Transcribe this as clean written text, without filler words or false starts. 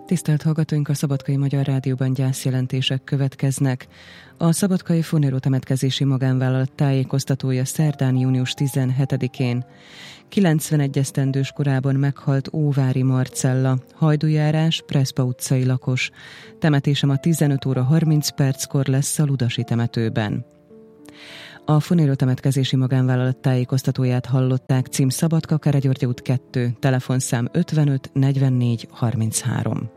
Tisztelt hallgatóink, a Szabadkai Magyar Rádióban gyászjelentések következnek. A szabadkai Fonéró temetkezési magánvállalat tájékoztatója szerdán június 17-én. 91 esztendős korában meghalt Óvári Marcella, Hajdújárás, Preszpa utcai lakos. Temetése ma 15 óra 30 perckor lesz a Ludasi temetőben. A Fonéró temetkezési magánvállalat tájékoztatóját hallották, cím Szabadka, Kárpát-György út 2, telefonszám 55 44 33.